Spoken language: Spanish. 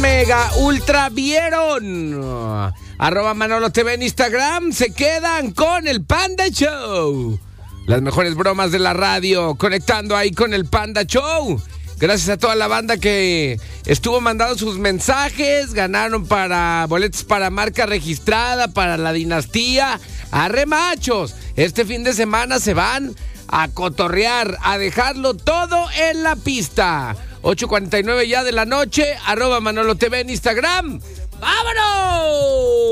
mega ultra vieron. @Manolo TV en Instagram. Se quedan con el Panda Show. Las mejores bromas de la radio, conectando ahí con el Panda Show. Gracias a toda la banda que estuvo mandando sus mensajes. Ganaron para boletos para marca registrada, para la dinastía. Arre machos, este fin de semana se van a cotorrear, a dejarlo todo en la pista. 8:49 ya de la noche. @Manolo TV en Instagram. ¡Vámonos!